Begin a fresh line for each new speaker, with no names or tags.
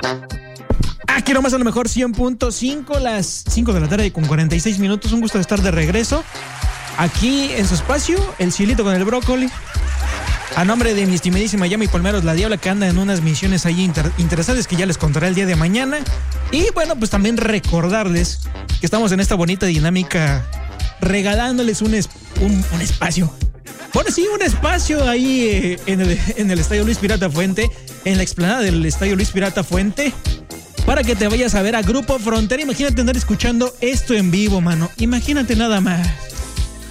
Aquí nomás a lo mejor 100.5, las 5 de la tarde con 46 minutos. Un gusto de estar de regreso aquí en su espacio, El Cielito con el Brócoli. A nombre de mi estimadísima Yami Palmeros, la Diabla, que anda en unas misiones ahí interesantes que ya les contaré el día de mañana. Y bueno, pues también recordarles que estamos en esta bonita dinámica regalándoles un espacio. Bueno, sí, un espacio ahí en el Estadio Luis Pirata Fuente, en la explanada del Estadio Luis Pirata Fuente, para que te vayas a ver a Grupo Frontera. Imagínate andar escuchando esto en vivo, mano. Imagínate nada más.